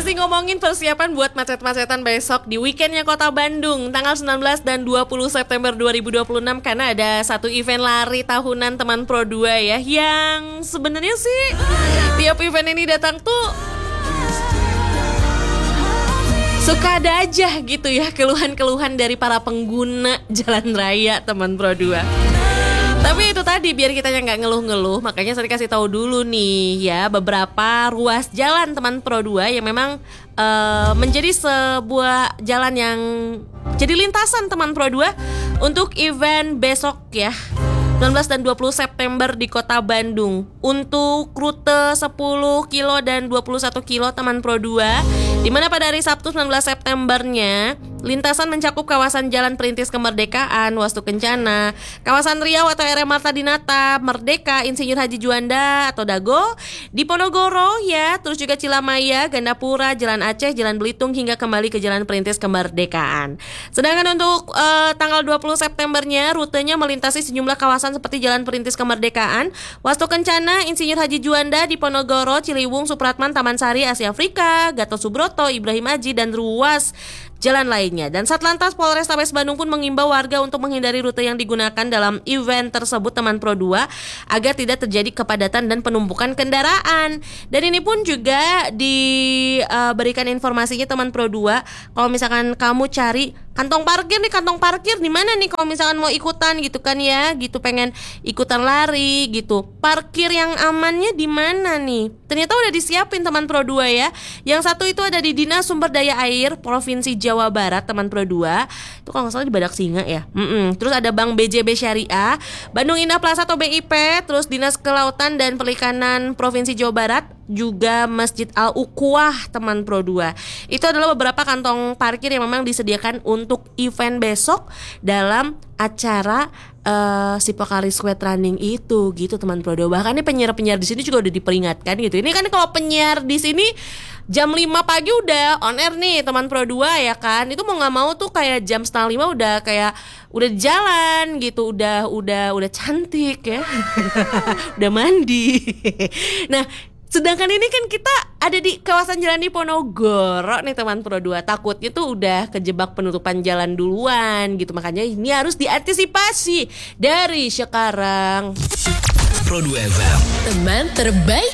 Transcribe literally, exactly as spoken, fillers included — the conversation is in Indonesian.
Masih ngomongin persiapan buat macet-macetan besok di weekendnya Kota Bandung tanggal sembilan belas dan dua puluh September dua ribu dua puluh enam, karena ada satu event lari tahunan teman Pro dua ya, yang sebenarnya sih tiap event ini datang tuh suka ada aja gitu ya keluhan-keluhan dari para pengguna jalan raya teman Pro dua. Tapi itu tadi, biar kita yang nggak ngeluh-ngeluh, makanya saya kasih tahu dulu nih ya beberapa ruas jalan teman Pro dua yang memang uh, menjadi sebuah jalan yang jadi lintasan teman Pro dua untuk event besok ya, sembilan belas dan dua puluh September di Kota Bandung. Untuk rute sepuluh kilo dan dua puluh satu kilo teman Pro dua, dimana pada hari Sabtu sembilan belas Septembernya lintasan mencakup kawasan Jalan Perintis Kemerdekaan, Wastu Kencana, kawasan Riau atau R M Marta Dinata, Merdeka, Insinyur Haji Juanda atau Dago, Diponegoro ya, terus juga Cilamaya, Gandapura, Jalan Aceh, Jalan Belitung hingga kembali ke Jalan Perintis Kemerdekaan. Sedangkan untuk uh, tanggal dua puluh Septembernya rutenya melintasi sejumlah kawasan seperti Jalan Perintis Kemerdekaan, Wastu Kencana, Insinyur Haji Juanda, Diponegoro, Ciliwung, Supratman, Taman Sari, Asia Afrika, Gatot Subroto, Ibrahim Haji dan ruas jalan lainnya. Dan Satlantas Polrestabes Bandung pun mengimbau warga untuk menghindari rute yang digunakan dalam event tersebut teman Pro dua agar tidak terjadi kepadatan dan penumpukan kendaraan. Dan ini pun juga diberikan uh, informasinya teman Pro dua, kalau misalkan kamu cari kantong parkir nih, kantong parkir di mana nih kalau misalkan mau ikutan gitu kan ya, gitu pengen ikutan lari gitu. Parkir yang amannya di mana nih? Ternyata udah disiapin teman Pro dua ya. Yang satu itu ada di Dinas Sumber Daya Air Provinsi Jawa Barat teman Pro dua. Itu kalau nggak salah di Badak Singa ya. Mm-mm. Terus ada Bank B J B Syariah, Bandung Indah Plaza atau B I P, terus Dinas Kelautan dan Perikanan Provinsi Jawa Barat, juga Masjid Al-Uqwah teman Pro dua. Itu adalah beberapa kantong parkir yang memang disediakan untuk event besok dalam acara uh, si Pokari Squad Running itu gitu teman Pro dua. Bahkan nih penyiar-penyiar di sini juga udah diperingatkan gitu. Ini kan kalau penyiar di sini jam lima pagi udah on air nih teman Pro dua ya kan. Itu mau nggak mau tuh kayak jam setengah lima udah kayak udah jalan gitu, udah udah udah cantik ya. Udah mandi. Nah, sedangkan ini kan kita ada di kawasan Jalan Diponegoro nih teman Pro dua. Takutnya tuh udah kejebak penutupan jalan duluan gitu. Makanya ini harus diantisipasi dari sekarang. Pro dua F M, teman terbaik.